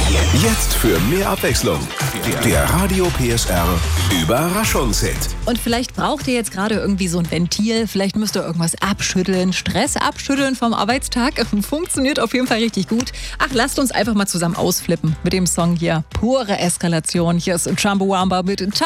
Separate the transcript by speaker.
Speaker 1: Jetzt für mehr Abwechslung. Der Radio PSR Überraschungshit.
Speaker 2: Und vielleicht braucht ihr jetzt gerade irgendwie so ein Ventil, vielleicht müsst ihr irgendwas abschütteln, Stress abschütteln vom Arbeitstag. Funktioniert auf jeden Fall richtig gut. Ach, lasst uns einfach mal zusammen ausflippen mit dem Song hier. Pure Eskalation. Hier ist Chumbawamba mit